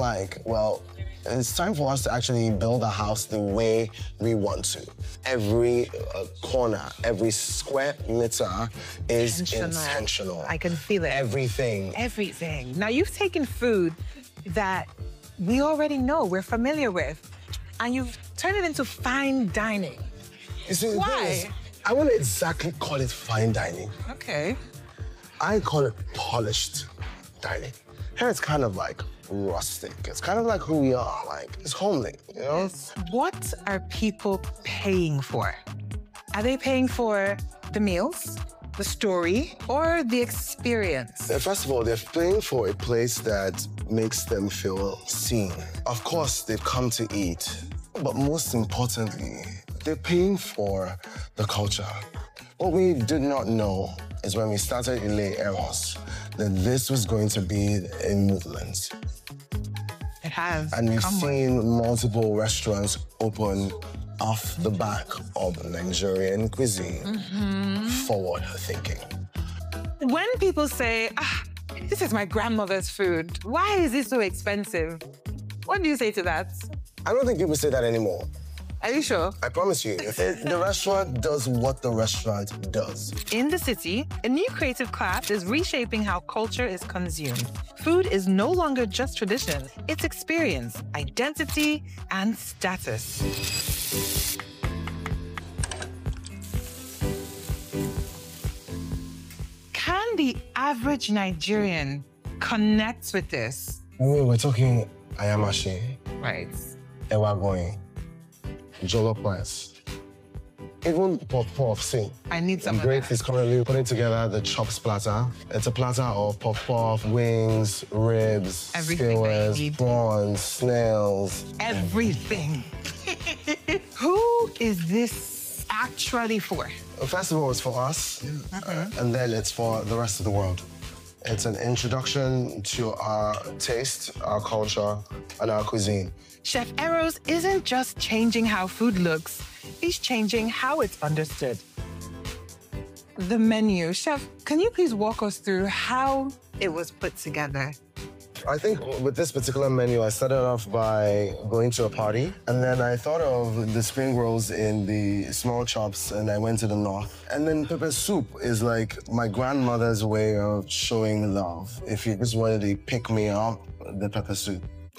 like, well, it's time for us to actually build a house the way we want to. Every corner, every square meter is intentional. I can feel it. Everything. Everything. Now, you've taken food that we already know, we're familiar with, and you've turned it into fine dining. You see, why? I wouldn't exactly call it fine dining. Okay. I call it polished dining. Here it's kind of like rustic. It's kind of like who we are, like it's homely, you know? Yes. What are people paying for? Are they paying for the meals, the story, or the experience? First of all, they're paying for a place that makes them feel seen. Of course, they've come to eat, but most importantly, they're paying for the culture. What we did not know is when we started Ile Eros, that this was going to be a movement. It has. And we've seen multiple restaurants open off the back of Nigerian cuisine. Forward thinking. When people say, this is my grandmother's food, why is it so expensive? What do you say to that? I don't think people say that anymore. Are you sure? I promise you, the restaurant does what the restaurant does. In the city, a new creative class is reshaping how culture is consumed. Food is no longer just tradition, it's experience, identity, and status. Can the average Nigerian connect with this? We're talking ayamashi, Right. ewagoyin, jollof rice, even puff-puff, see. I need some of Grace that. is currently putting together the chops platter. It's a platter of puff-puff, wings, ribs, Everything that you skewers, need. prawns, snails. Everything. Who is this actually for? First of all, it's for us, and then it's for the rest of the world. It's an introduction to our taste, our culture, and our cuisine. Chef Eros isn't just changing how food looks, he's changing how it's understood. The menu. Chef, can you please walk us through how it was put together? I think with this particular menu, I started off by going to a party, and then I thought of the spring rolls in the small chops, and I went to the north. And then pepper soup is like my grandmother's way of showing love. If you just wanted to pick me up, the pepper soup.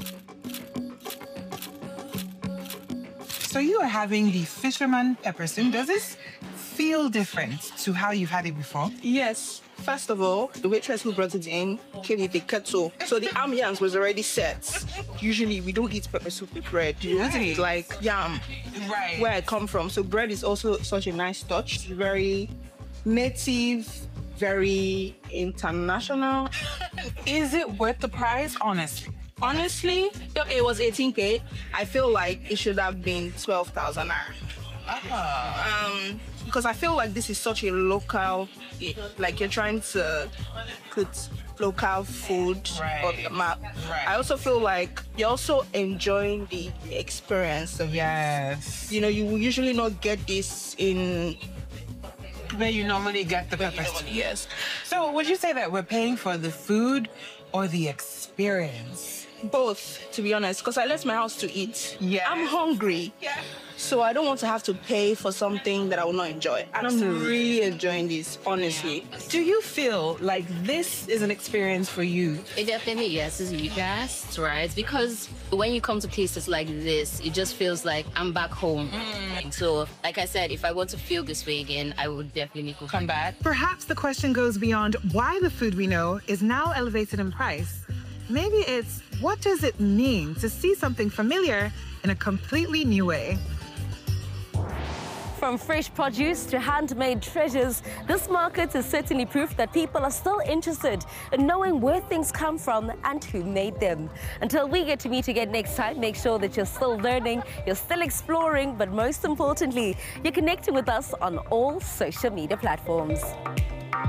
So you are having the fisherman pepper soup. Does this feel different to how you've had it before? Yes. First of all, the waitress who brought it in came with a kettle. So the ambiance was already set. Usually, we don't eat pepper soup with bread. You Right. eat like yam, Right. where I come from. So bread is also such a nice touch. It's very native, very international. Is it worth the price, honestly? Honestly, it was 18K. I feel like it should have been 12,000 naira. Because I feel like this is such a local, like you're trying to put local food on the map. Right. I also feel like you're also enjoying the experience of it. Yes. You know, you will usually not get this in... Where you normally get the pepper soup. Yes. So would you say that we're paying for the food or the experience? Both, to be honest, because I left my house to eat. Yeah. I'm hungry. Yeah. So I don't want to have to pay for something that I will not enjoy. And I'm really enjoying this, honestly. Do you feel like this is an experience for you? It definitely, yes, is you guys, right? Because when you come to places like this, it just feels like I'm back home. So, like I said, if I want to feel this way again, I would definitely come back. Perhaps the question goes beyond why the food we know is now elevated in price. Maybe it's what does it mean to see something familiar in a completely new way? From fresh produce to handmade treasures, this market is certainly proof that people are still interested in knowing where things come from and who made them. Until we get to meet again next time, make sure that you're still learning, you're still exploring, but most importantly, you're connecting with us on all social media platforms.